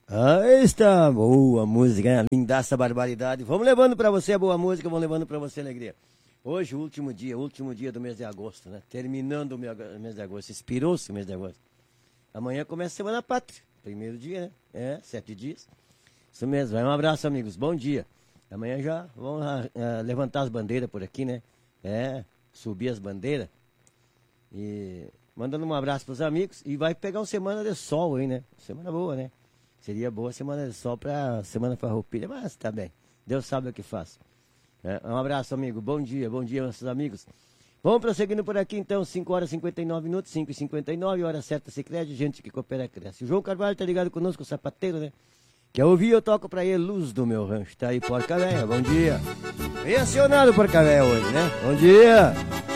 Aí está, boa música, né? Lindaça barbaridade. Vamos levando pra você a boa música, vamos levando pra você a alegria. Hoje, o último dia do mês de agosto, né? Terminando o mês de agosto, expirou-se o mês de agosto. Amanhã começa a Semana Pátria, primeiro dia, né? 7 dias. Isso mesmo, vai um abraço, amigos, bom dia. Amanhã já vamos levantar as bandeiras por aqui, né? Subir as bandeiras. E mandando um abraço pros amigos. E vai pegar uma semana de sol aí, né? Semana boa, né? Seria boa semana de sol pra semana farroupilha, mas tá bem. Deus sabe o que faz. Um abraço, amigo. Bom dia, nossos amigos. Vamos prosseguindo por aqui, então. 5 horas e 59 minutos, 5h59, hora certa, Sicredi, gente que coopera, cresce. O João Carvalho tá ligado conosco, o sapateiro, né? Quer ouvir, eu toco pra ele, Luz do Meu Rancho. Tá aí, Porca Véia, bom dia. Bem acionado, Porca Véia, hoje, né? Bom dia.